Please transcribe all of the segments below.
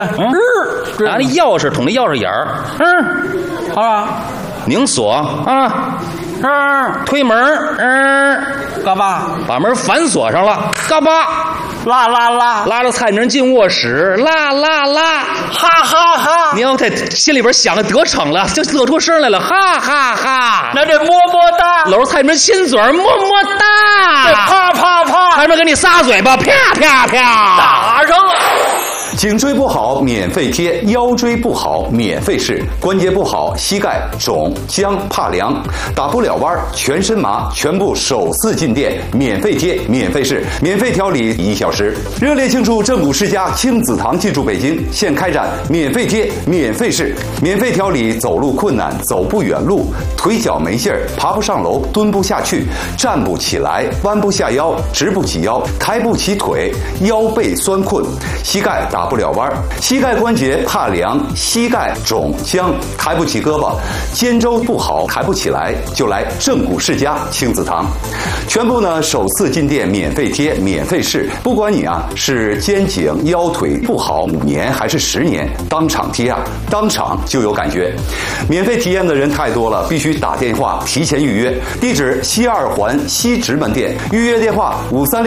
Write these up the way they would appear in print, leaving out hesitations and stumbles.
拿那钥匙捅那钥匙眼儿， 好啊， 拧锁啊，推门， 干嘛？ 把门反锁上了，嘎巴，拉着蔡明进卧室，哈哈哈！你要在心里边想着得逞了，就乐出声来了，哈哈哈！ 那这么么哒， 搂着蔡明亲嘴，么么哒， 这啪啪啪， 蔡明给你撒嘴巴，啪啪啪， 打上了。 颈椎不好免费贴，腰椎不好免费试，关节不好膝盖肿僵怕凉，打不了弯全身麻，全部首次进店免费贴免费试，免费调理1小时。热烈庆祝正骨世家亲子堂进驻北京，现开展免费贴免费试，免费调理走路困难、走不远路、腿脚没劲儿、爬不上楼、蹲不下去、站不起来、弯不下腰、直不起腰、抬不起腿、腰背酸困、膝盖打不了弯，膝盖关节怕凉，膝盖肿僵，抬不起胳膊，肩周不好，抬不起来，就来正骨世家亲子堂。全部呢首次进店免费贴免费试，不管你是肩颈腰腿不好5年还是10年，当场贴当场就有感觉。免费体验的人太多了，必须打电话提前预约。地址西2环西直门店，预约电话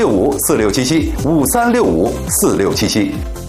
5365467753654677。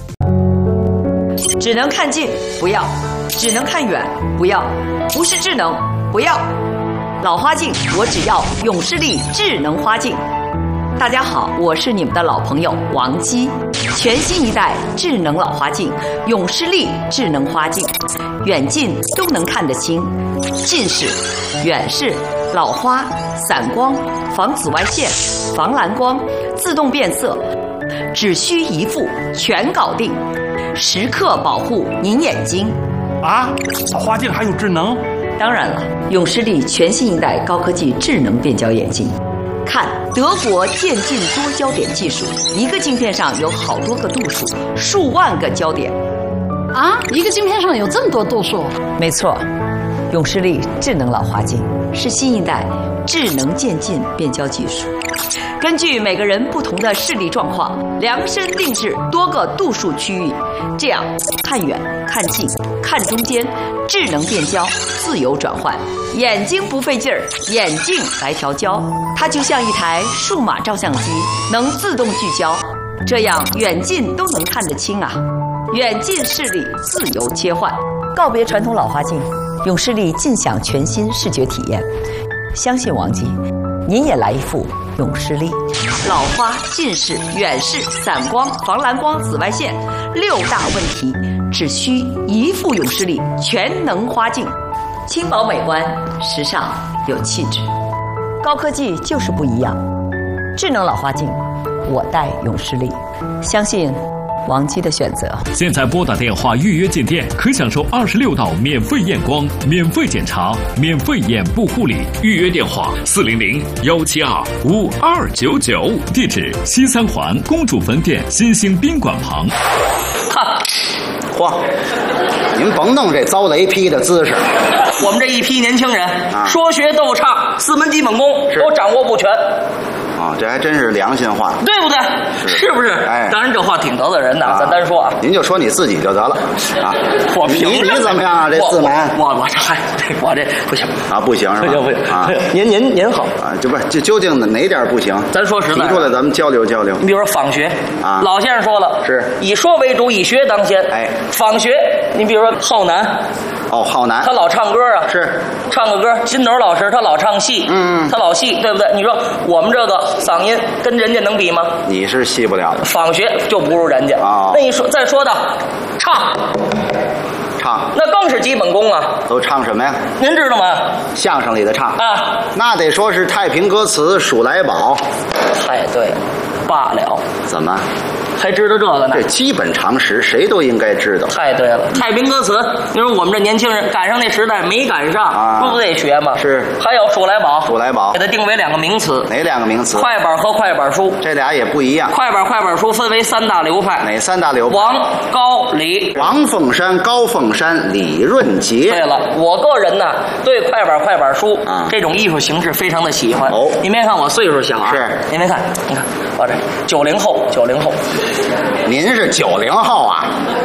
只能看近不要，只能看远不要，不是智能不要。老花镜我只要永视力智能花镜。大家好，我是你们的老朋友王姬。全新一代智能老花镜永视力智能花镜，远近都能看得清，近视、远视、老花、散光、防紫外线、防蓝光、自动变色，只需一副全搞定，时刻保护您眼睛。 啊，老花镜还有智能？ 当然了，永视力全新一代高科技智能变焦眼镜。看德国渐进多焦点技术，一个镜片上有好多个度数，数万个焦点。 啊，一个镜片上有这么多度数？ 没错，永视力智能老花镜是新一代智能渐进变焦技术，根据每个人不同的视力状况，量身定制多个度数区域，这样看远、看近、看中间，智能变焦，自由转换，眼睛不费劲儿，眼镜来调焦，它就像一台数码照相机，能自动聚焦，这样远近都能看得清啊！远近视力自由切换，告别传统老花镜，永视力尽享全新视觉体验。相信王姬，您也来一副永视力。老花、近视、远视、散光、防蓝光、紫外线6大问题，只需一副永视力全能花镜，轻薄美观，时尚有气质。高科技就是不一样，智能老花镜，我戴永视力，相信王姬的选择。 现在拨打电话预约进店，可享受26道免费验光、免费检查、免费眼部护理。预约电话400-172-5299，地址西3环公主坟店新兴宾馆旁。 嚯，你们甭弄这遭雷劈的姿势。 我们这一批年轻人，说学逗唱4门基本功都掌握不全。 这还真是良心话， 对不对？是不是？哎，当然这话挺得罪人的，咱单说啊。 您就说你自己就得了啊。你怎么样啊？这4门， 我这不行啊，不行是吧？ 不行啊！您好啊，这究竟哪点不行？ 咱说实在， 提出来咱们交流交流。 你比如说仿学啊， 老先生说了， 是以说为主，以学当先。 哎， 仿学，你比如说浩南。 浩南， 他老唱歌啊， 是唱个歌。金斗老师他老唱戏，他老戏，对不对？你说我们这个嗓音跟人家能比吗？ 你是戏不了的， 仿学就不如人家啊。那你说再说到唱，那更是基本功啊。 都唱什么呀？ 您知道吗？ 相声里的唱啊， 那得说是太平歌词数来宝。 太对了，罢了。 怎么？ 还知道这个呢？ 这基本常识，谁都应该知道。 太对了，太平歌词，你说我们这年轻人赶上那时代没赶上，不得学吗？ 是。 还有数来宝， 数来宝给它定为2个名词。 哪2个名词？ 快板和快板书， 这俩也不一样。 快板书分为3大流派。 哪3大流派？ 王、高、李。 王凤山、高凤山、李润杰。 对了，我个人呢对快板书这种艺术形式非常的喜欢。 哦， 您别看我岁数小啊， 是。 您别看，你看我这90后。 您是90后啊？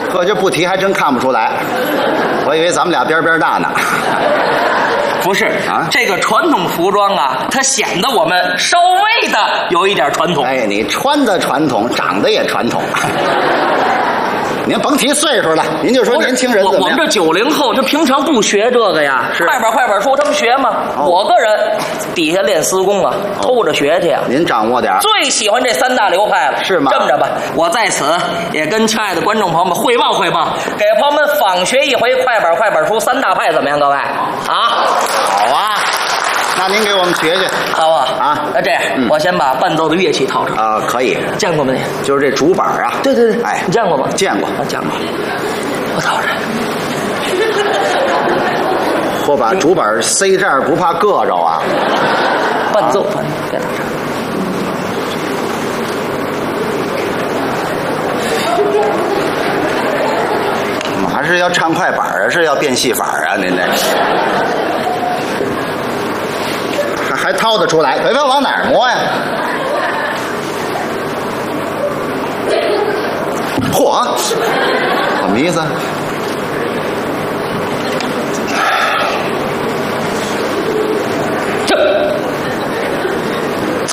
这就不提还真看不出来，我以为咱们俩边边大呢。 不是啊， 这个传统服装啊，它显得我们稍微的有一点传统。 哎，你穿的传统，长得也传统。您甭提岁数了，您就说年轻人怎么样？ 我们这90后，这平常不学这个呀。 是快本书他们学吗？我个人底下练私工啊，偷着学去啊。 您掌握点儿。 最喜欢这3大流派了， 是吗？ 这么着吧，我在此也跟亲爱的观众朋友们汇报汇报，给朋友们仿学一回快本书3大派怎么样？各位啊， 好啊，那您给我们学学， 好不好啊？ 那这样，我先把伴奏的乐器掏出来。 啊，可以。 见过吗你？ 就是这竹板啊。 对对对， 哎， 你见过吗？ 见过， 见过。我掏出来。 或把竹板塞这儿，不怕硌着啊？ 伴奏，别打岔。 还是要唱快板啊？是要变戏法啊？您这还掏得出来？别往哪儿摸呀？嚯，什么意思？ 这走，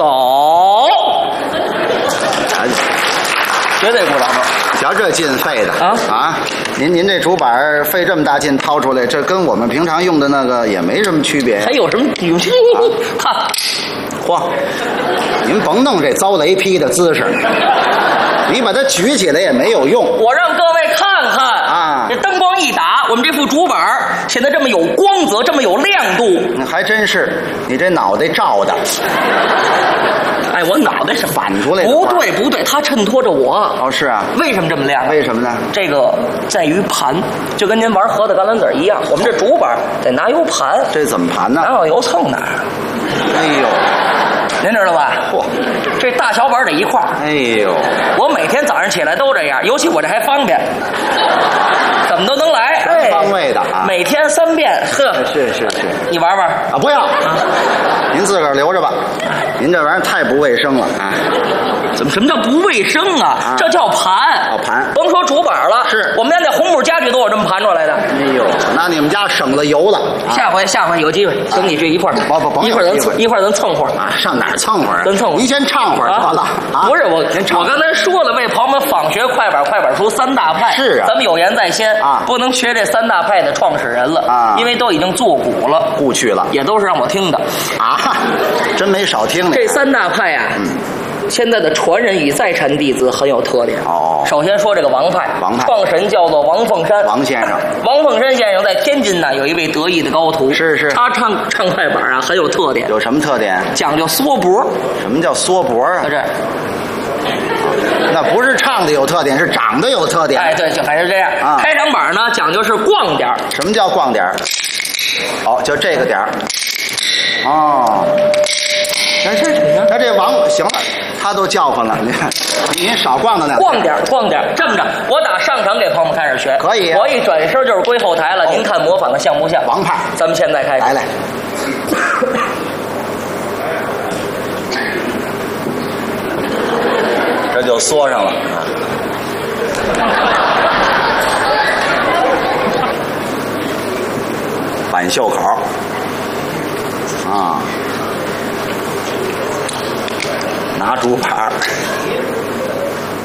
绝对不老道。 瞧这劲费的啊！ 您这竹板费这么大劲掏出来，这跟我们平常用的那个也没什么区别。 还有什么？看， 嚯！您甭弄这遭雷劈的姿势，你把它举起来也没有用。 我让各位看看啊！ 这灯光一打，我们这副竹板显得这么有光泽，这么有亮度。 还真是，你这脑袋照的。 哎，我脑袋是反出来的。 不对，它衬托着我。 哦，是啊。 为什么这么亮？ 为什么呢？ 这个在于盘，就跟您玩核桃橄榄籽一样。我们这竹板得拿油盘。 这怎么盘呢？ 哪有油蹭哪儿。 哎呦， 您知道吧？ 嚯， 这大小板得一块儿。 哎呦， 我每天早上起来都这样，尤其我这还方便，怎么都能来。 全方位的啊！ 每天3遍，呵。 是， 你玩玩啊？不要，您自个儿留着吧。您这玩意儿太不卫生了啊！ 什么叫不卫生啊？这叫盘。 哦，盘。 甭说竹板了， 是我们家那红木家具都有这么盘出来的。 哎呦，那你们家省了油了。 下回有机会，等你这一块儿， 甭一会儿咱蹭会儿啊！上哪儿蹭会儿？ 咱蹭会儿。 您先唱会儿得了啊！ 不是我刚才说了，为朋友们仿学快板书3大派。 是啊， 咱们有言在先啊， 不能学这3大派的创始人了啊， 因为都已经作古了， 故去了， 也都是让我听的啊，真没少听呢。 这3大派啊，现在的传人与在禅弟子很有特点。 哦， 首先说这个王派，创始人叫做王凤山， 王先生。 王凤山先生在天津呢有一位得意的高徒， 是， 他唱快板啊很有特点。 有什么特点？ 讲究缩脖。 什么叫缩脖啊？ 在这儿。 那不是唱的有特点，是长得有特点。 哎，对，就还是这样啊。开场板呢讲究是逛点。 什么叫逛点？哦，就这个点儿。哦，那这王行了，他都叫唤了，您少逛到那。 逛点，这么着，我打上场给朋友们开始学， 可以。 我一转身就是归后台了，您看模仿的像不像？ 王派， 咱们现在开始。 来。这就缩上了啊！反袖口啊，拿竹板